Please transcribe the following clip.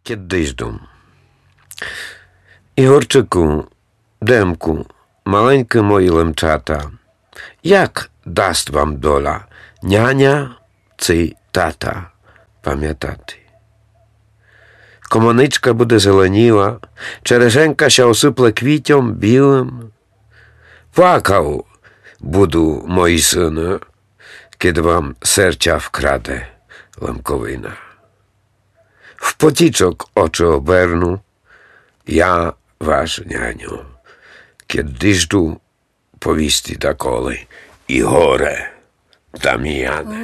Кіддижду. Ігорчику, Демку, маленькі мої лемчата, як дасть вам доля, няня чи тата, пам'ятати? Комоничка буде зеленіла, черешенька ся осипле квітям білим. Плакав буду, мої сини, кid вам серця вкраде лемковина. В потічок очі оберну, я ваш няню, кid діжду повісти доколи і горе Дам'яне.